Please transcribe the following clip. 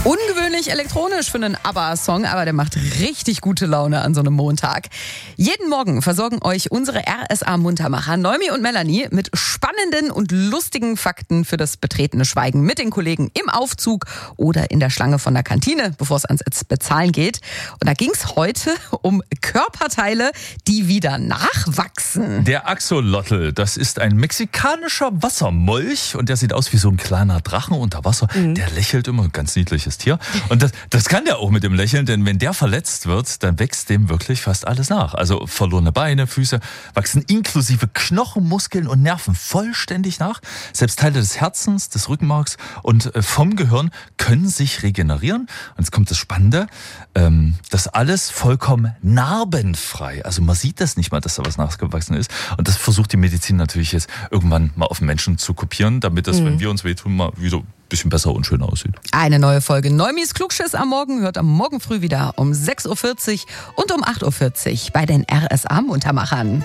Ungewöhnlich elektronisch für einen ABBA-Song, aber der macht richtig gute Laune an so einem Montag. Jeden Morgen versorgen euch unsere RSA-Muntermacher Noemi und Melanie mit spannenden und lustigen Fakten für das betretene Schweigen mit den Kollegen im Aufzug oder in der Schlange von der Kantine, bevor es ans Bezahlen geht. Und da ging es heute um Körperteile, die wieder nachwachsen. Der Axolotl, das ist ein mexikanischer Wassermolch und der sieht aus wie so ein kleiner Drachen unter Wasser. Der lächelt immer, ganz niedliches Tier. Und das kann der auch mit dem Lächeln, denn wenn der verletzt wird, dann wächst dem wirklich fast alles nach. Also verlorene Beine, Füße wachsen inklusive Knochen, Muskeln und Nerven vollständig nach. Selbst Teile des Herzens, des Rückenmarks und vom Gehirn können sich regenerieren. Und jetzt kommt das Spannende, das alles vollkommen narbenfrei. Also man sieht das nicht mal, dass da was nachgewachsen ist. Und das versucht die Medizin natürlich jetzt irgendwann mal auf Menschen zu kopieren, damit das, wenn wir uns wehtun, mal wieder ein bisschen besser und schöner aussieht. Eine neue Folge Neumis Klugschiss am Morgen hört am Morgen früh wieder um 6.40 Uhr und um 8.40 Uhr bei den RSA-Muntermachern.